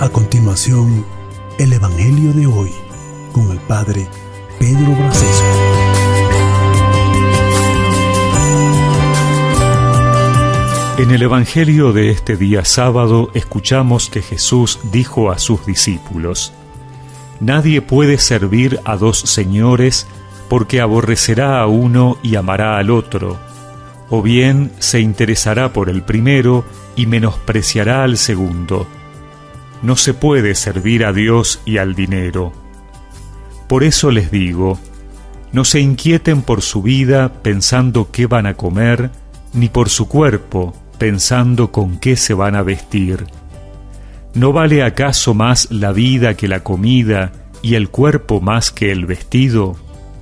A continuación, el Evangelio de hoy con el Padre Pedro Bracesco. En el Evangelio de este día sábado escuchamos que Jesús dijo a sus discípulos: «Nadie puede servir a dos señores, porque aborrecerá a uno y amará al otro, o bien se interesará por el primero y menospreciará al segundo. No se puede servir a Dios y al dinero. Por eso les digo, no se inquieten por su vida pensando qué van a comer, ni por su cuerpo pensando con qué se van a vestir. ¿No vale acaso más la vida que la comida y el cuerpo más que el vestido?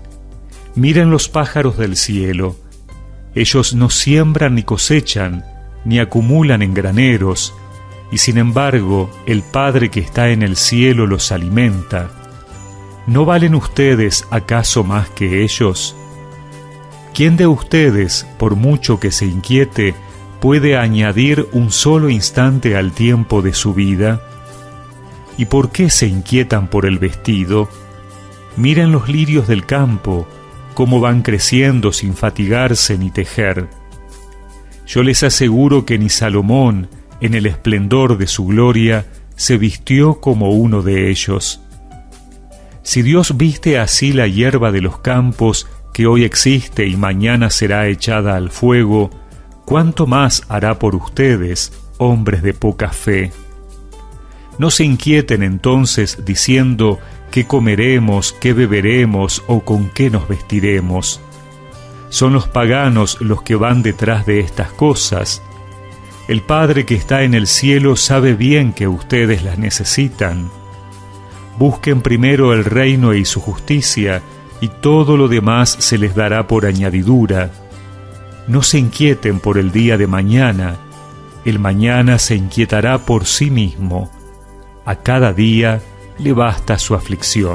Miren los pájaros del cielo. Ellos no siembran ni cosechan, ni acumulan en graneros, y sin embargo el Padre que está en el cielo los alimenta. ¿No valen ustedes acaso más que ellos? ¿Quién de ustedes, por mucho que se inquiete, puede añadir un solo instante al tiempo de su vida? ¿Y por qué se inquietan por el vestido? Miren los lirios del campo, cómo van creciendo sin fatigarse ni tejer. Yo les aseguro que ni Salomón, en el esplendor de su gloria, se vistió como uno de ellos. Si Dios viste así la hierba de los campos, que hoy existe y mañana será echada al fuego, ¿cuánto más hará por ustedes, hombres de poca fe? No se inquieten entonces diciendo qué comeremos, qué beberemos o con qué nos vestiremos. Son los paganos los que van detrás de estas cosas. El Padre que está en el cielo sabe bien que ustedes las necesitan. Busquen primero el reino y su justicia, y todo lo demás se les dará por añadidura. No se inquieten por el día de mañana. El mañana se inquietará por sí mismo. A cada día le basta su aflicción».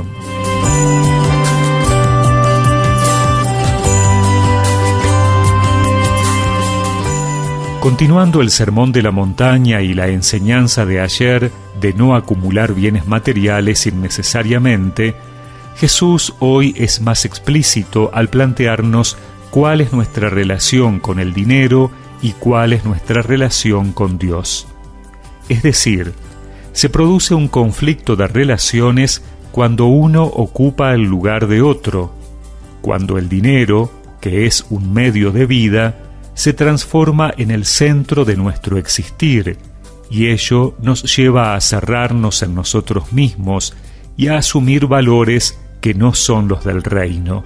Continuando el sermón de la montaña y la enseñanza de ayer de no acumular bienes materiales innecesariamente, Jesús hoy es más explícito al plantearnos cuál es nuestra relación con el dinero y cuál es nuestra relación con Dios. Es decir, se produce un conflicto de relaciones cuando uno ocupa el lugar de otro, cuando el dinero, que es un medio de vida, se transforma en el centro de nuestro existir, y ello nos lleva a cerrarnos en nosotros mismos y a asumir valores que no son los del reino.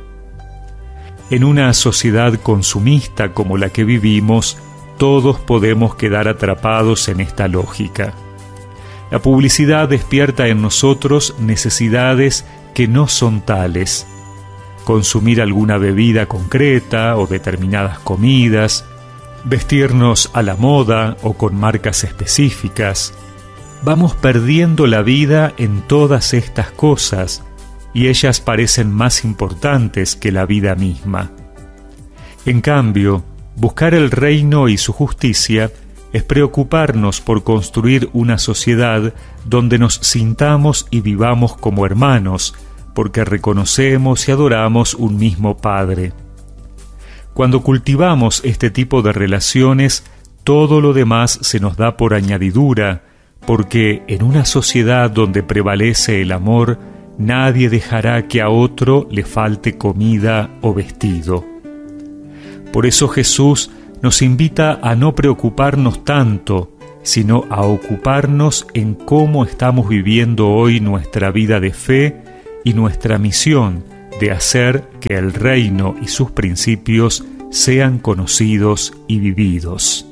En una sociedad consumista como la que vivimos, todos podemos quedar atrapados en esta lógica. La publicidad despierta en nosotros necesidades que no son tales. Consumir alguna bebida concreta o determinadas comidas, vestirnos a la moda o con marcas específicas. Vamos perdiendo la vida en todas estas cosas, y ellas parecen más importantes que la vida misma. En cambio, buscar el reino y su justicia es preocuparnos por construir una sociedad donde nos sintamos y vivamos como hermanos, porque reconocemos y adoramos un mismo Padre. Cuando cultivamos este tipo de relaciones, todo lo demás se nos da por añadidura, porque en una sociedad donde prevalece el amor, nadie dejará que a otro le falte comida o vestido. Por eso Jesús nos invita a no preocuparnos tanto, sino a ocuparnos en cómo estamos viviendo hoy nuestra vida de fe y nuestra misión de hacer que el reino y sus principios sean conocidos y vividos.